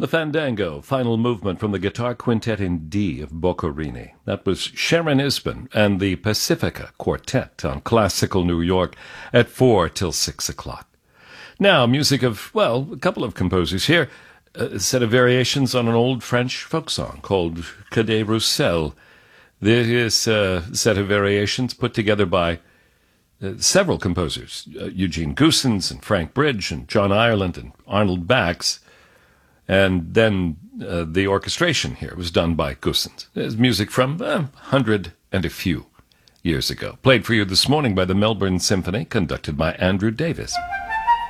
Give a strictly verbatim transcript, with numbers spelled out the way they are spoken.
the Fandango, final movement from the Guitar Quintet in D of Boccherini. That was Sharon Isbin and the Pacifica Quartet on Classical New York at four till six o'clock. Now, music of, well, a couple of composers here. A set of variations on an old French folk song called Cadet Roussel. This uh, set of variations put together by uh, several composers, uh, Eugene Goossens and Frank Bridge and John Ireland and Arnold Bax. And then uh, the orchestration here was done by Goossens. There's music from a uh, hundred and a few years ago. Played for you this morning by the Melbourne Symphony, conducted by Andrew Davis.